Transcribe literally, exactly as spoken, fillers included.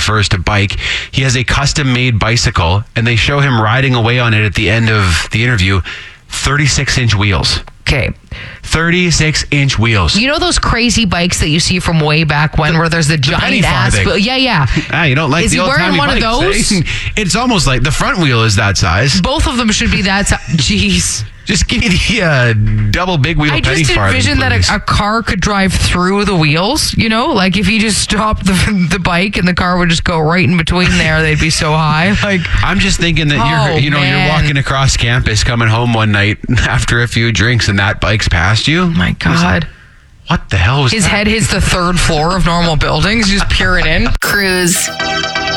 prefers to bike. He has a custom-made bicycle, and they show him riding away on it at the end of the interview. thirty-six inch wheels. Okay. thirty-six inch wheels. You know those crazy bikes that you see from way back when, The- where there's the, the penny giant ass farthing. wheel? Yeah, yeah. Ah, you don't like Is the he old wearing timey one of bikes, those? eh? It's almost like the front wheel is that size. Both of them should be that size. Jeez. Just give me the uh, double big wheel I penny just farthing, envision that please. a, a car could drive through the wheels, you know? Like if you just stopped the, the bike and the car would just go right in between there, they'd be so high. Like, I'm just thinking that Oh, you're, you know, man. you're walking across campus, coming home one night after a few drinks, and that bike's past you. my God. What the hell was His that? head hits the third floor of normal buildings, just peering in. Cruise.